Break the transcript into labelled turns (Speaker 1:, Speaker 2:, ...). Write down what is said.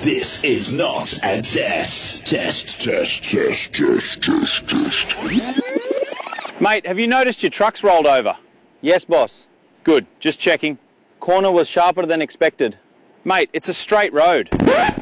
Speaker 1: This is not a test. Test.
Speaker 2: Mate, have you noticed your truck's rolled over?
Speaker 3: Yes, boss.
Speaker 2: Good, just checking.
Speaker 3: Corner was sharper than expected.
Speaker 2: Mate, it's a straight road.